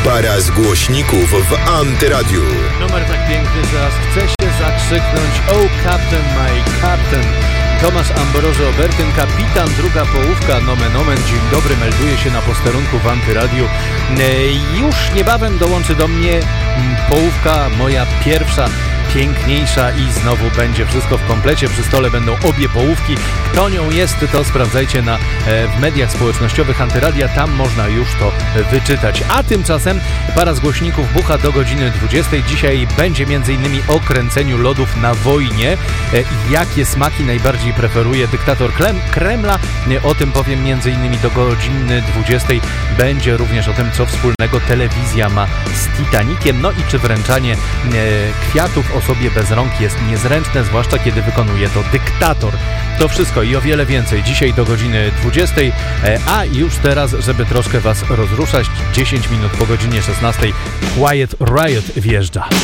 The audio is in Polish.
Para z głośników w Antyradiu. Numer tak piękny, że aż chce się zakrzyknąć: Oh Captain, my Captain. Tomasz Ambroży Obertyn, kapitan, druga połówka, nomen omen. Dzień dobry, melduje się na posterunku w Antyradiu. Już niebawem dołączy do mnie połówka moja pierwsza, piękniejsza i znowu będzie wszystko w komplecie. Przy stole będą obie połówki. Kto nią jest, to sprawdzajcie w mediach społecznościowych Antyradia, tam można już to wyczytać. A tymczasem para z głośników bucha do godziny 20. Dzisiaj będzie m.in. o kręceniu lodów na wojnie. Jakie smaki najbardziej preferuje dyktator Kremla? O tym powiem m.in. do godziny 20. Będzie również o tym, co wspólnego telewizja ma z Titanikiem. No i czy wręczanie kwiatów osobie bez rąk jest niezręczne, zwłaszcza kiedy wykonuje to dyktator. To wszystko i o wiele więcej dzisiaj do godziny 20, a już teraz, żeby troszkę Was rozruszać, 10 minut po godzinie 16 Quiet Riot wjeżdża.